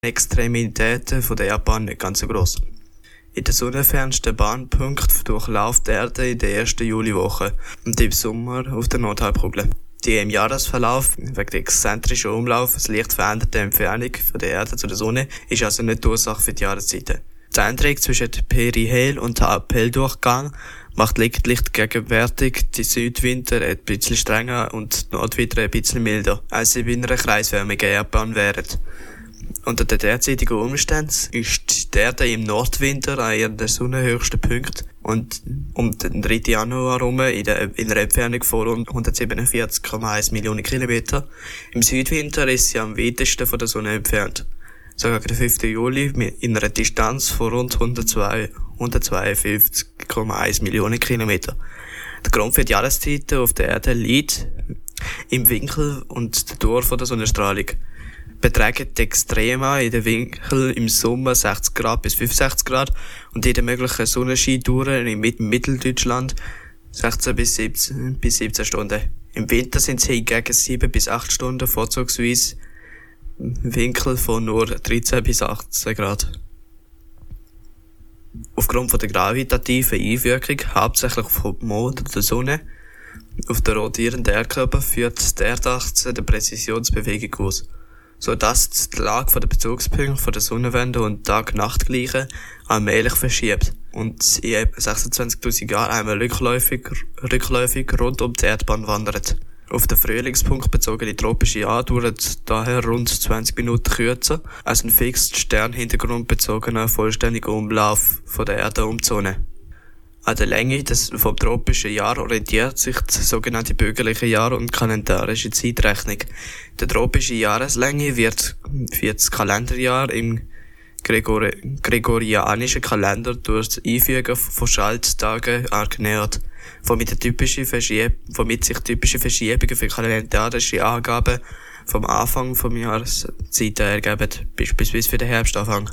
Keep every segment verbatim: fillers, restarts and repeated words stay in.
Extremitäten der Erdbahn nicht ganz so gross. In den sonnenfernsten Bahnpunkt durchläuft die Erde in der ersten Juliwoche und im Sommer auf der Nordhalbkugel. Die im Jahresverlauf wegen der exzentrischen Umlauf eine leicht veränderte Entfernung von der Erde zu der Sonne ist also nicht die Ursache für die Jahreszeiten. Die Änderung zwischen dem Perihel- und dem Aphel-Durchgang macht lediglich gegenwärtig die Südwinter ein bisschen strenger und die Nordwinter ein bisschen milder, als sie bei einer kreisförmigen Erdbahn wären. Unter den derzeitigen Umständen ist die Erde im Nordwinter an ihren sonnenhöchsten Punkt und um den dritten Januar herum in, der, in einer Entfernung von rund hundertsiebenundvierzig Komma eins Millionen Kilometer. Im Südwinter ist sie am weitesten von der Sonne entfernt. Sogar der fünften Juli in einer Distanz von rund hundertzweiundfünfzig Komma eins Millionen Kilometer. Der Grund für die Jahreszeiten auf der Erde liegt im Winkel und der Dauer von der Sonnenstrahlung. Betragen die Extrema in den Winkel im Sommer sechzig Grad bis fünfundsechzig Grad und in den möglichen Sonnenscheindauern im Mitteldeutschland sechzehn bis siebzehn Stunden. Im Winter sind sie hingegen sieben bis acht Stunden, vorzugsweise Winkel von nur dreizehn bis achtzehn Grad. Aufgrund von der gravitativen Einwirkung, hauptsächlich vom Mond und der Sonne, auf den rotierenden Erdkörper führt die Erdachse der Präzisionsbewegung aus, sodass die Lage der Bezugspunkte der Sonnenwende und Tag-Nacht-Gleiche allmählich verschiebt und in etwa sechsundzwanzigtausend Jahren einmal rückläufig, rückläufig rund um die Erdbahn wandert. Auf den Frühlingspunkt bezogene tropische Jahre dauern daher rund zwanzig Minuten kürzer als ein fix Sternhintergrund bezogener vollständiger Umlauf von der Erde um die Sonne. An der Länge des vom tropischen Jahr orientiert sich die sogenannte bürgerliche Jahr- und kalendarische Zeitrechnung. Die tropische Jahreslänge wird für das Kalenderjahr im Gregori- gregorianischen Kalender durch das Einfügen von Schalttagen angenähert, womit, typische Verschieb- womit sich typische Verschiebungen für kalendarische Angaben vom Anfang vom Jahreszeiten ergeben, beispielsweise für den Herbstanfang.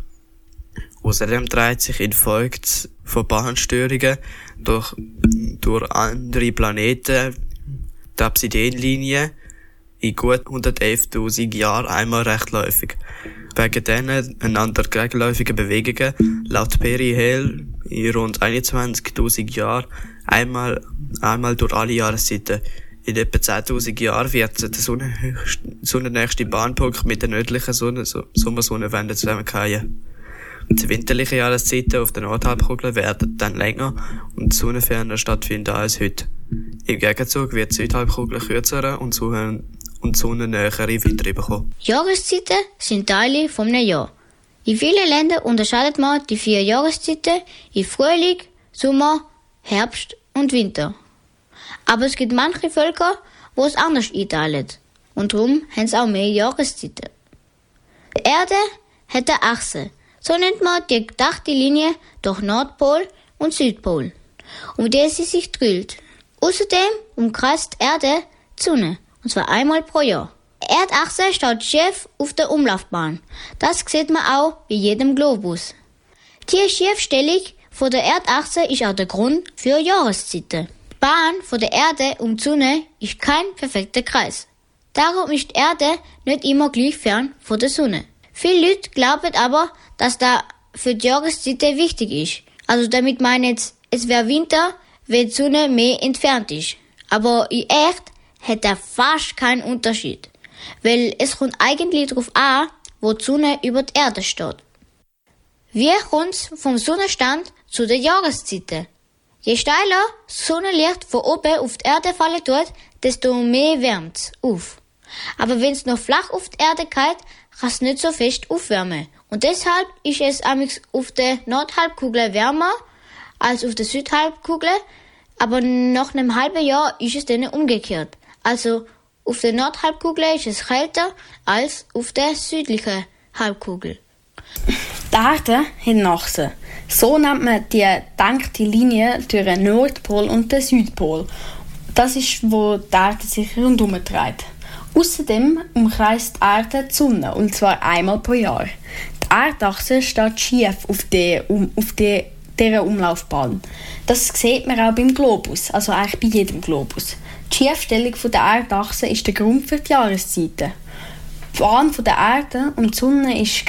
Außerdem dreht sich infolge von Bahnstörungen durch, durch andere Planeten die Absidenlinie in gut hundertelftausend Jahren einmal rechtläufig. Wegen diesen einander gegenläufigen Bewegungen laut Perihel in rund einundzwanzigtausend Jahren einmal, einmal durch alle Jahreszeiten. In etwa zehntausend Jahren wird der sonnennächste Bahnpunkt mit der nördlichen Sonne, Sommersonnenwende zusammenfallen. Die winterlichen Jahreszeiten auf der Nordhalbkugel werden dann länger und sonnenferner stattfinden als heute. Im Gegenzug wird die Südhalbkugel kürzere und sonnennähere Winter bekommen. Jahreszeiten sind Teile vom Jahr. In vielen Ländern unterscheidet man die vier Jahreszeiten in Frühling, Sommer, Herbst und Winter. Aber es gibt manche Völker, wo es anders einteilen. Und darum haben sie auch mehr Jahreszeiten. Die Erde hat eine Achse. So nennt man die gedachte Linie durch Nordpol und Südpol, um die sie sich dreht. Außerdem umkreist die Erde die Sonne, und zwar einmal pro Jahr. Die Erdachse steht schief auf der Umlaufbahn. Das sieht man auch bei jedem Globus. Die Schiefstellung von der Erdachse ist auch der Grund für Jahreszeiten. Die Bahn von der Erde um die Sonne ist kein perfekter Kreis. Darum ist die Erde nicht immer gleich fern von der Sonne. Viele Leute glauben aber, dass das für die Jahreszeiten wichtig ist. Also damit meine ich jetzt, es wäre Winter, wenn die Sonne mehr entfernt ist. Aber in echt hat das fast keinen Unterschied. Weil es kommt eigentlich darauf an, wo die Sonne über die Erde steht. Wie kommt es vom Sonnenstand zu den Jahreszeiten? Je steiler das Sonnenlicht von oben auf die Erde fallen tut, desto mehr wärmt es auf. Aber wenn es noch flach auf die Erde geht, kann es nicht so fest aufwärmen. Und deshalb ist es amigs auf der Nordhalbkugel wärmer als auf der Südhalbkugel, aber nach einem halben Jahr ist es dann umgekehrt. Also auf der Nordhalbkugel ist es kälter als auf der südlichen Halbkugel. Die Erde hat eine Achse. So nennt man die gedankte Linie durch den Nordpol und den Südpol. Das ist, wo die Erde sich rundherum dreht. Außerdem umkreist die Erde die Sonne, und zwar einmal pro Jahr. Die Erdachse steht schief auf, die, um, auf die, dieser Umlaufbahn. Das sieht man auch beim Globus, also eigentlich bei jedem Globus. Die Schiefstellung der Erdachse ist der Grund für die Jahreszeiten. Bahn der Erde um die Sonne ist